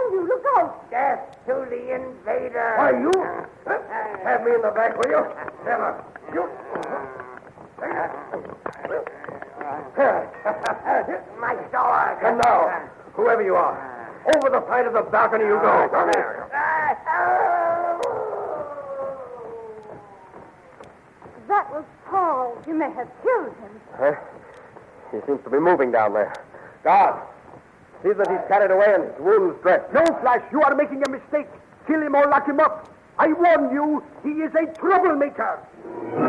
behind you. Look out. Death to the invader. Why, you? Have me in the back, will you? Never. You. My sword. And now, whoever you are, over the side of the balcony you go. Come here. That was Paul. You may have killed him. He seems to be moving down there. Guard, see that he's carried away and his wounds dressed. No, Flash, you are making a mistake. Kill him or lock him up. I warn you, he is a troublemaker.